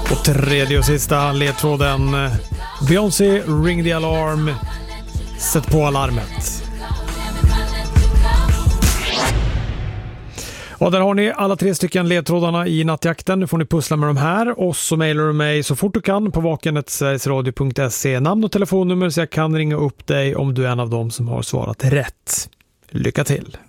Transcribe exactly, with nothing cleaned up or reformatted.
Och tredje och sista ledtråden. Beyoncé, ring the alarm. Sätt på alarmet. Och där har ni alla tre stycken ledtrådarna i nattjakten. Nu får ni pussla med de här. Och så mejlar du mig så fort du kan på vakenet sverigesradio punkt se. Namn och telefonnummer så jag kan ringa upp dig om du är en av dem som har svarat rätt. Lycka till!